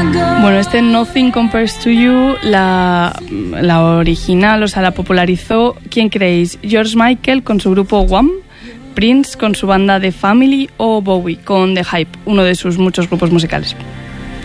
Bueno, este Nothing Compares to You, la original, o sea, la popularizó, ¿quién creéis? ¿George Michael con su grupo Wham?, Prince con su banda The Family o Bowie con The Hype, uno de sus muchos grupos musicales?